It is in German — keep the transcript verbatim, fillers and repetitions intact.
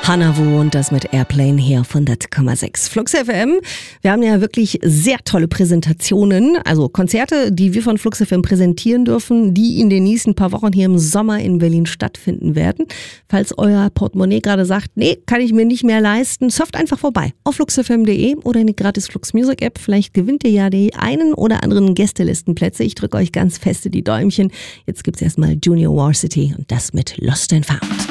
Hanavu und das mit Airplane hier auf hundert Komma sechs. Flux F M, wir haben ja wirklich sehr tolle Präsentationen, also Konzerte, die wir von Flux F M präsentieren dürfen, die in den nächsten paar Wochen hier im Sommer in Berlin stattfinden werden. Falls euer Portemonnaie gerade sagt, nee, kann ich mir nicht mehr leisten, surft einfach vorbei auf flux f m punkt de oder in die gratis Flux Music App. Vielleicht gewinnt ihr ja die einen oder anderen Gästelistenplätze. Ich drücke euch ganz feste die Däumchen. Jetzt gibt's erstmal Junior Varsity und das mit Lost and Found.